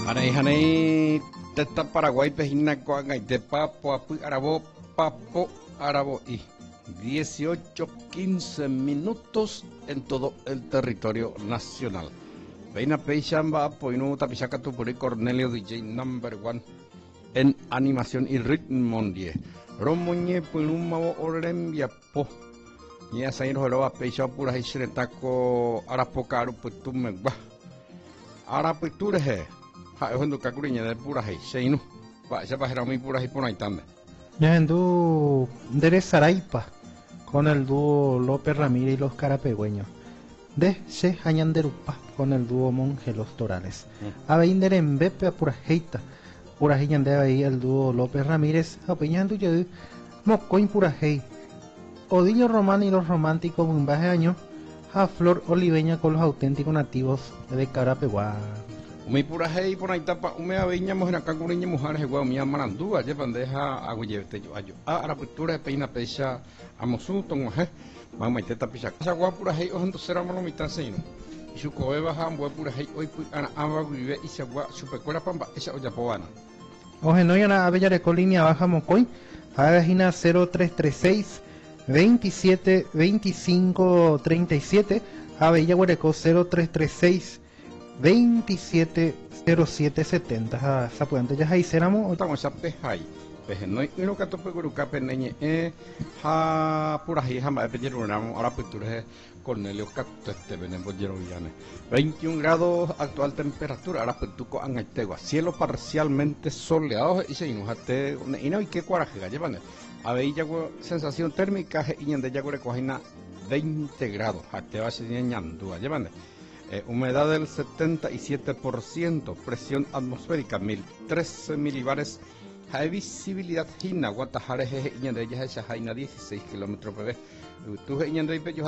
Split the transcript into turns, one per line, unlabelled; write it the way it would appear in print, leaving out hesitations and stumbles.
Hanei teta Paraguay pejina de papo arabo y 18-15 minutos en todo el territorio nacional. Veina Peixamba, Poinu Tapichaca Tupuri, Cornelio DJ #1 en animación y ritmo 10. Romoñe Pulumao Orembia Po. Ya sain holoa Peixa pura hisretaco Arapocaru Putumegba. Araputurehe. Ha hondo kakurinya de pura seinu. Pa se bajera muy pura y ponaitame.
Ya en dúo de Saraipa con el dúo López Ramírez y los Carapegüeños. De Se Hañanderupa con el dúo Monje Los Torales. A Beinder en Bepe a pura heita. Pura de ahí el dúo López Ramírez. A Peñando ya Mocoin pura hei. Odillo Román y los románticos en baje año. A Flor Oliveña con los auténticos nativos de Carapeguá.
Umi pura hei por ahí tapa ume aveñamos en acá curiña mujeres igual mi amarandúa ya bandeja agullete yo ayo a la pintura de peina pecha amosu tongo he mamá te tapicha esa gua pura hei o entonces era malo mitad seino y su coe baja ambue pura hei hoy ana amba vive y se gua supercuera pamba esa olla poana
oje no ya na abella de colina baja mocoy página 0336 27 25 37 abella huereco 0336 270770 Zapuante ya ahí seramos
estamos a pejai peje no y lo que tope guruca peneñe ha pura hei jama pejero ahora pintura Cornelio Cacto este venemos villane 21 grados actual temperatura ahora pintuco angaitegua cielo parcialmente soleado y se inujate y no y qué coraje llevan a ver ya sensación térmica y de ya cojina 20 grados hasta va a ser ñandúa llevan humedad del 77%, presión atmosférica 1013 milibares, hay visibilidad hina, guatajares y de ella 16 kilómetros por vez.